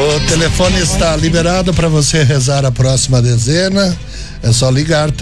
O telefone está liberado para você rezar a próxima dezena. É só ligar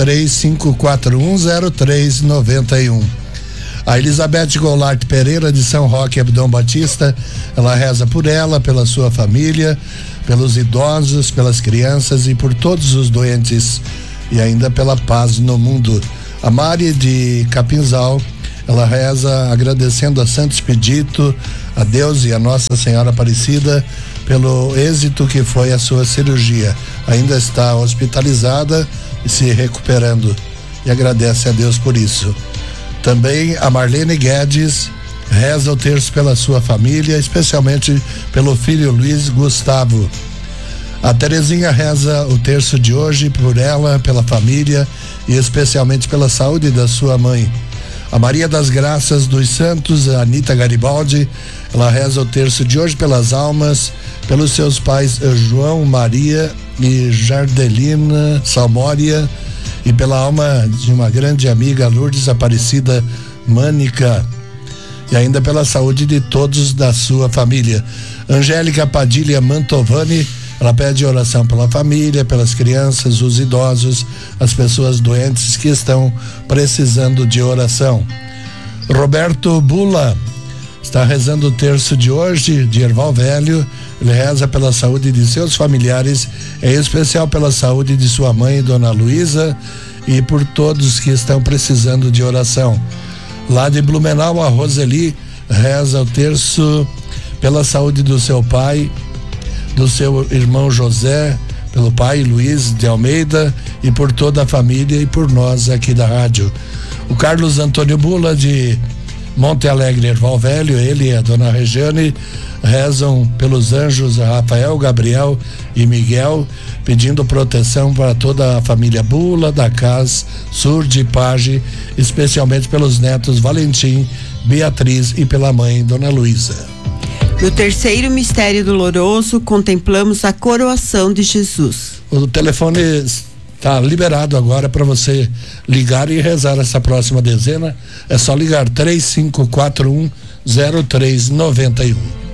35410391. A Elizabeth Goulart Pereira, de São Roque, Abdom Batista, ela reza por ela, pela sua família, pelos idosos, pelas crianças e por todos os doentes, e ainda pela paz no mundo. A Mari de Capinzal, ela reza agradecendo a Santo Expedito, a Deus e a Nossa Senhora Aparecida pelo êxito que foi a sua cirurgia. Ainda está hospitalizada e se recuperando, e agradece a Deus por isso. Também a Marlene Guedes reza o terço pela sua família, especialmente pelo filho Luiz Gustavo. A Terezinha reza o terço de hoje por ela, pela família e especialmente pela saúde da sua mãe. A Maria das Graças dos Santos, a Anita Garibaldi, ela reza o terço de hoje pelas almas, pelos seus pais João, Maria e Jardelina Salmória, e pela alma de uma grande amiga, Lourdes Aparecida Mânica, e ainda pela saúde de todos da sua família. Angélica Padilha Mantovani, ela pede oração pela família, pelas crianças, os idosos, as pessoas doentes que estão precisando de oração. Roberto Bula está rezando o terço de hoje, de Erval Velho. Ele reza pela saúde de seus familiares, em especial pela saúde de sua mãe, Dona Luísa, e por todos que estão precisando de oração. Lá de Blumenau, a Roseli reza o terço pela saúde do seu pai, do seu irmão José, pelo pai Luiz de Almeida e por toda a família e por nós aqui da rádio. O Carlos Antônio Bula, de Monte Alegre, Erval Velho, ele e a dona Regiane rezam pelos anjos Rafael, Gabriel e Miguel, pedindo proteção para toda a família Bula, da Casa Sur de Page, especialmente pelos netos Valentim, Beatriz e pela mãe, Dona Luísa. No terceiro mistério doloroso, contemplamos a coroação de Jesus. O telefone está liberado agora para você ligar e rezar essa próxima dezena. É só ligar 35410391.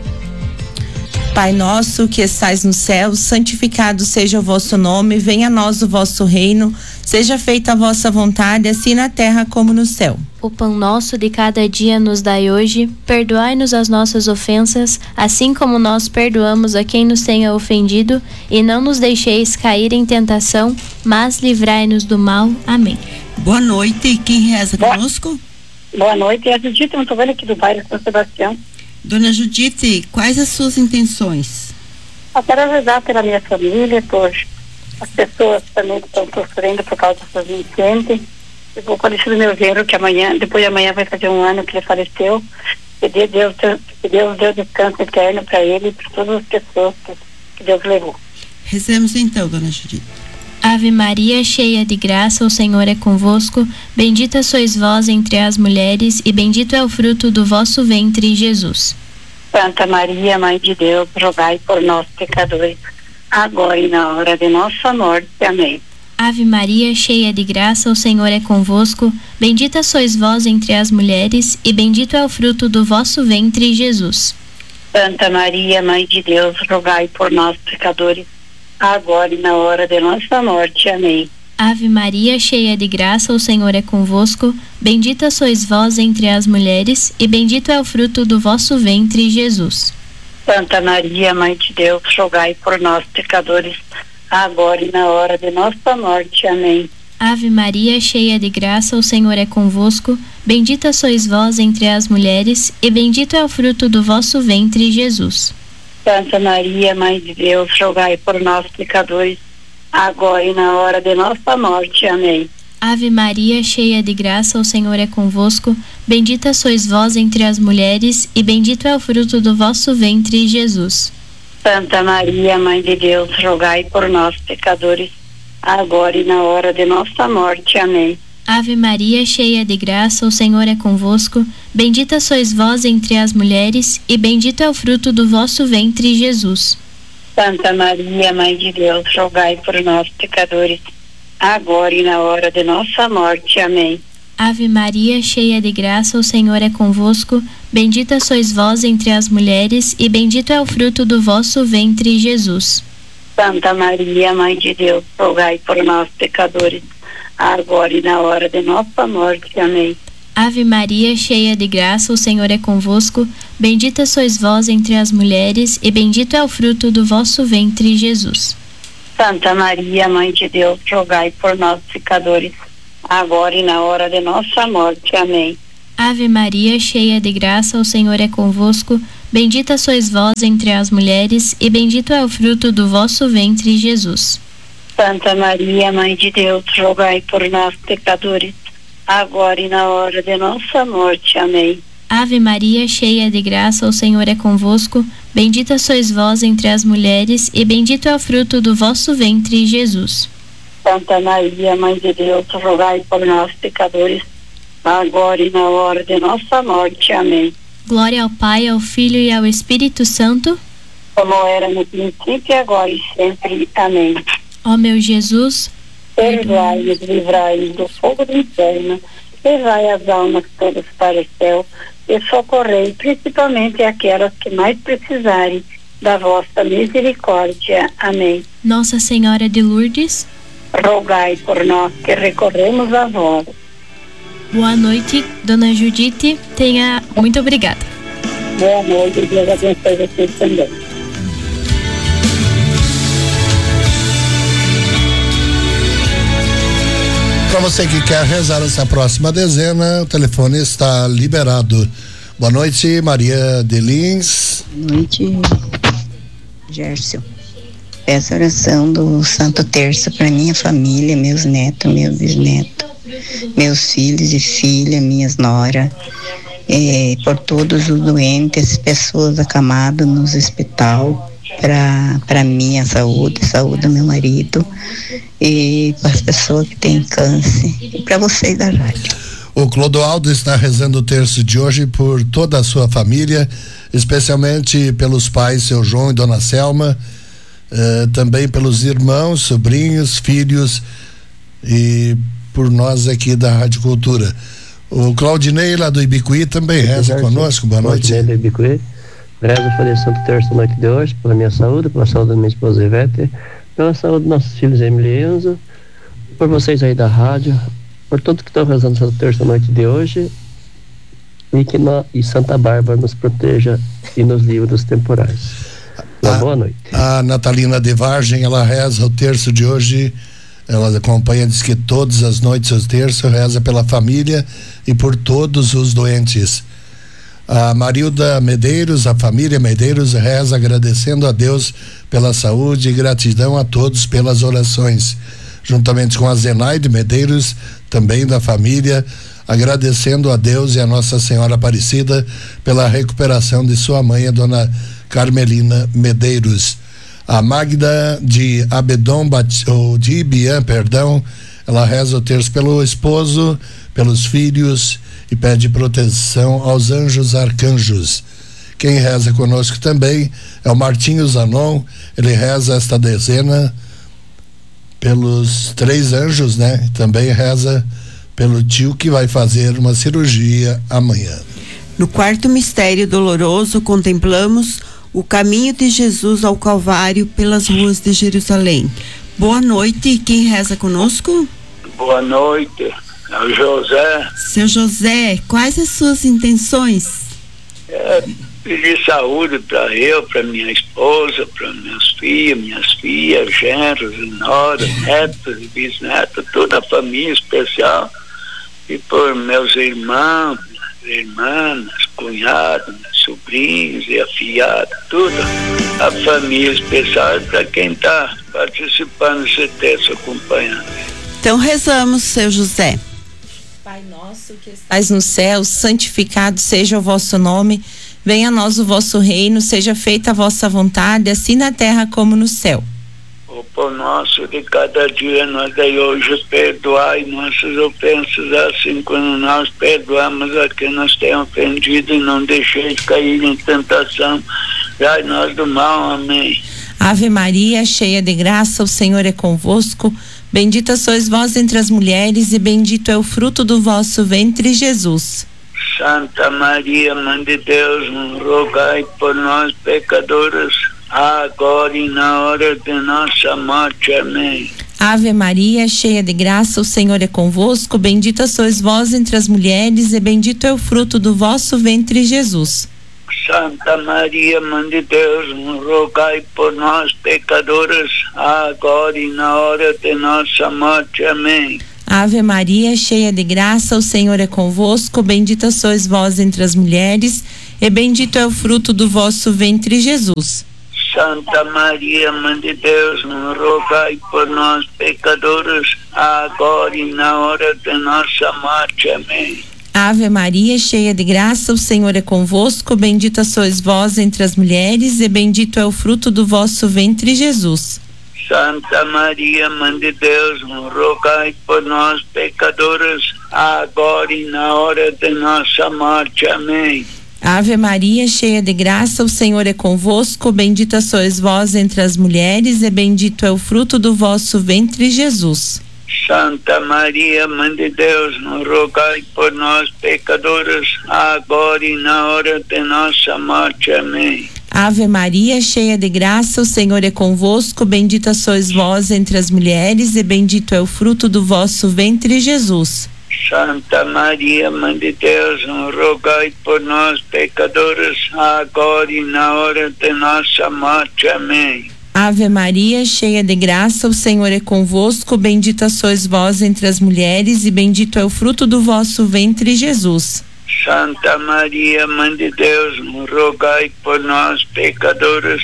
Pai nosso que estais no céu, santificado seja o vosso nome, venha a nós o vosso reino, seja feita a vossa vontade, assim na terra como no céu. O pão nosso de cada dia nos dai hoje, perdoai-nos as nossas ofensas, assim como nós perdoamos a quem nos tenha ofendido, e não nos deixeis cair em tentação, mas livrai-nos do mal. Amém. Boa noite, quem reza conosco? Boa noite, é a Judite Mantovani aqui do bairro São Sebastião. Dona Judite, quais as suas intenções? Eu quero rezar pela minha família, por as pessoas também que estão sofrendo por causa dessas enchentes. Eu vou conhecer o meu genro, que depois de amanhã vai fazer 1 ano que ele faleceu. Que Deus deu descanso eterno para ele e para todas as pessoas que Deus levou. Rezemos então, Dona Judite. Ave Maria, cheia de graça, o Senhor é convosco. Bendita sois vós entre as mulheres, e bendito é o fruto do vosso ventre, Jesus. Santa Maria, Mãe de Deus, rogai por nós, pecadores, agora e na hora de nossa morte. Amém. Ave Maria, cheia de graça, o Senhor é convosco. Bendita sois vós entre as mulheres, e bendito é o fruto do vosso ventre, Jesus. Santa Maria, Mãe de Deus, rogai por nós, pecadores, agora e na hora de nossa morte. Amém. Ave Maria, cheia de graça, o Senhor é convosco. Bendita sois vós entre as mulheres, e bendito é o fruto do vosso ventre, Jesus. Santa Maria, Mãe de Deus, rogai por nós, pecadores, agora e na hora de nossa morte. Amém. Ave Maria, cheia de graça, o Senhor é convosco. Bendita sois vós entre as mulheres, e bendito é o fruto do vosso ventre, Jesus. Santa Maria, Mãe de Deus, rogai por nós, pecadores, agora e na hora de nossa morte. Amém. Ave Maria, cheia de graça, o Senhor é convosco. Bendita sois vós entre as mulheres, e bendito é o fruto do vosso ventre, Jesus. Santa Maria, Mãe de Deus, rogai por nós, pecadores, agora e na hora de nossa morte. Amém. Ave Maria, cheia de graça, o Senhor é convosco. Bendita sois vós entre as mulheres, e bendito é o fruto do vosso ventre, Jesus. Santa Maria, Mãe de Deus, rogai por nós, pecadores, agora e na hora de nossa morte. Amém. Ave Maria, cheia de graça, o Senhor é convosco. Bendita sois vós entre as mulheres, e bendito é o fruto do vosso ventre, Jesus. Santa Maria, Mãe de Deus, rogai por nós, pecadores, agora e na hora de nossa morte. Amém. Ave Maria, cheia de graça, o Senhor é convosco. Bendita sois vós entre as mulheres, e bendito é o fruto do vosso ventre, Jesus. Santa Maria, Mãe de Deus, rogai por nós, pecadores, agora e na hora de nossa morte. Amém. Ave Maria, cheia de graça, o Senhor é convosco. Bendita sois vós entre as mulheres, e bendito é o fruto do vosso ventre, Jesus. Santa Maria, Mãe de Deus, rogai por nós, pecadores, agora e na hora de nossa morte. Amém. Ave Maria, cheia de graça, o Senhor é convosco. Bendita sois vós entre as mulheres, e bendito é o fruto do vosso ventre, Jesus. Santa Maria, Mãe de Deus, rogai por nós, pecadores, agora e na hora de nossa morte. Amém. Glória ao Pai, ao Filho e ao Espírito Santo, como era no princípio, agora e sempre. Amém. Ó meu Jesus, perdoai-nos, livrai-nos do fogo do inferno, levai as almas todas para o céu e socorrei principalmente aquelas que mais precisarem da vossa misericórdia. Amém. Nossa Senhora de Lourdes, rogai por nós que recorremos a vós. Boa noite, Dona Judite. Muito obrigada. Boa noite, Deus abençoe vocês também. Para você que quer rezar essa próxima dezena, o telefone está liberado. Boa noite, Maria de Lins. Boa noite, Gércio. Peço a oração do Santo Terço para minha família, meus netos, meus bisnetos, meus filhos e filhas, minhas noras, por todos os doentes, pessoas acamadas nos hospital, para minha saúde do meu marido e para as pessoas que têm câncer e para vocês da rádio. O Clodoaldo está rezando o terço de hoje por toda a sua família, especialmente pelos pais, seu João e dona Selma, também pelos irmãos, sobrinhos, filhos e por nós aqui da Rádio Cultura. O Claudinei lá do Ibicuí também reza conosco. Boa noite. Claudinei do Ibicuí. Rezo por Santo Terço na noite de hoje, pela minha saúde, pela saúde da minha esposa Ivete, pela saúde dos nossos filhos Emily e Enzo, por vocês aí da rádio, por todos que estão rezando Santo Terço na noite de hoje, e Santa Bárbara nos proteja e nos livre dos temporais. Boa noite. A Natalina de Vargem, ela reza o terço de hoje, ela acompanha, diz que todas as noites o terço reza pela família e por todos os doentes. A Marilda Medeiros, a família Medeiros reza agradecendo a Deus pela saúde e gratidão a todos pelas orações, juntamente com a Zenaide Medeiros, também da família, agradecendo a Deus e a Nossa Senhora Aparecida pela recuperação de sua mãe, a dona Carmelina Medeiros. A Magda de Abedon, ou de Ibian, ela reza o terço pelo esposo, pelos filhos e pede proteção aos anjos arcanjos. Quem reza conosco também é o Martinho Zanon, ele reza esta dezena pelos 3 anjos, né? Também reza pelo tio que vai fazer uma cirurgia amanhã. No quarto mistério doloroso, contemplamos o caminho de Jesus ao Calvário pelas ruas de Jerusalém. Boa noite, quem reza conosco? Boa noite, é o José. Seu José, quais as suas intenções? Pedir saúde para eu, para minha esposa, para minhas filhas, genros, noras, netos e bisnetos, toda a família especial, e por meus irmãos, irmãs, cunhados, sobrinhos e afilhados, tudo, a família especial, para quem está participando desse texto, acompanhando. Então rezamos, seu José. Pai nosso que estais no céu, santificado seja o vosso nome, venha a nós o vosso reino, seja feita a vossa vontade, assim na terra como no céu. O pão nosso de cada dia nos dai hoje, perdoai nossas ofensas, assim como nós perdoamos a quem nos tem ofendido, e não deixeis cair em tentação, livrai-nos do mal. Amém. Ave Maria, cheia de graça, o Senhor é convosco. Bendita sois vós entre as mulheres e bendito é o fruto do vosso ventre, Jesus. Santa Maria, Mãe de Deus, rogai por nós, pecadores, agora e na hora de nossa morte. Amém. Ave Maria, cheia de graça, o Senhor é convosco. Bendita sois vós entre as mulheres e bendito é o fruto do vosso ventre, Jesus. Santa Maria, Mãe de Deus, rogai por nós, pecadores, agora e na hora de nossa morte. Amém. Ave Maria, cheia de graça, o Senhor é convosco. Bendita sois vós entre as mulheres e bendito é o fruto do vosso ventre, Jesus. Santa Maria, Mãe de Deus, rogai por nós, pecadores, agora e na hora de nossa morte. Amém. Ave Maria, cheia de graça, o Senhor é convosco. Bendita sois vós entre as mulheres e bendito é o fruto do vosso ventre, Jesus. Santa Maria, Mãe de Deus, rogai por nós, pecadores, agora e na hora de nossa morte. Amém. Ave Maria, cheia de graça, o Senhor é convosco. Bendita sois vós entre as mulheres e bendito é o fruto do vosso ventre, Jesus. Santa Maria, Mãe de Deus, rogai por nós, pecadores, agora e na hora de nossa morte. Amém. Ave Maria, cheia de graça, o Senhor é convosco. Bendita sois vós entre as mulheres e bendito é o fruto do vosso ventre, Jesus. Santa Maria, Mãe de Deus, rogai por nós, pecadores, agora e na hora de nossa morte. Amém. Ave Maria, cheia de graça, o Senhor é convosco. Bendita sois vós entre as mulheres e bendito é o fruto do vosso ventre, Jesus. Santa Maria, Mãe de Deus, rogai por nós, pecadores,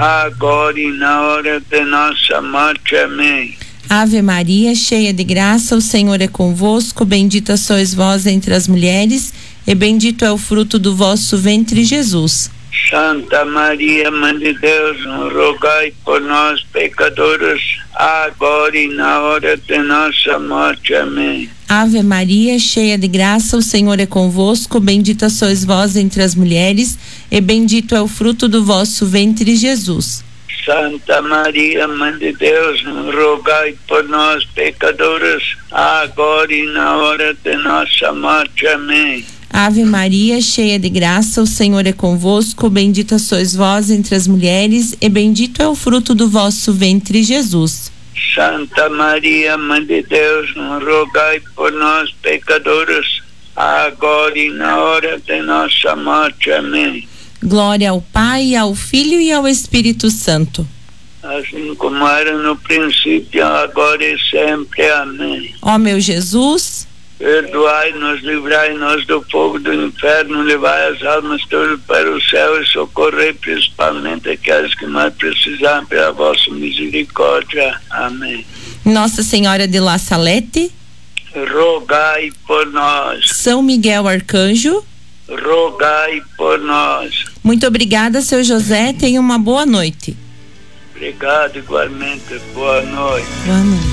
agora e na hora de nossa morte. Amém. Ave Maria, cheia de graça, o Senhor é convosco. Bendita sois vós entre as mulheres e bendito é o fruto do vosso ventre, Jesus. Santa Maria, Mãe de Deus, rogai por nós, pecadores, agora e na hora de nossa morte. Amém. Ave Maria, cheia de graça, o Senhor é convosco. Bendita sois vós entre as mulheres e bendito é o fruto do vosso ventre, Jesus. Santa Maria, Mãe de Deus, rogai por nós, pecadores, agora e na hora de nossa morte. Amém. Ave Maria, cheia de graça, o Senhor é convosco. Bendita sois vós entre as mulheres e bendito é o fruto do vosso ventre, Jesus. Santa Maria, Mãe de Deus, rogai por nós, pecadores, agora e na hora de nossa morte. Amém. Glória ao Pai, ao Filho e ao Espírito Santo. Assim como era no princípio, agora e sempre. Amém. Ó meu Jesus, perdoai-nos, livrai-nos do fogo do inferno, levai as almas todas para o céu e socorrei principalmente aquelas que mais precisarem pela vossa misericórdia. Amém. Nossa Senhora de La Salete, rogai por nós. São Miguel Arcanjo, rogai por nós. Muito obrigada, seu José. Tenha uma boa noite. Obrigado, igualmente. Boa noite. Boa noite.